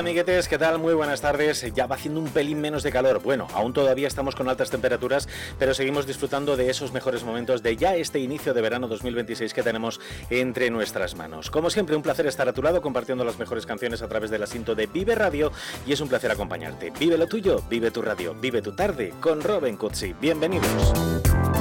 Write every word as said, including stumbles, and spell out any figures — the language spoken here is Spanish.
amiguetes, ¿qué tal? Muy buenas tardes. Ya va haciendo un pelín menos de calor. Bueno, aún todavía estamos con altas temperaturas, pero seguimos disfrutando de esos mejores momentos de ya este inicio de verano dos mil veintiséis que tenemos entre nuestras manos. Como siempre, un placer estar a tu lado compartiendo las mejores canciones a través del asiento de Vive Radio y es un placer acompañarte. Vive lo tuyo, vive tu radio, vive tu tarde con Robin Cutsi. Bienvenidos.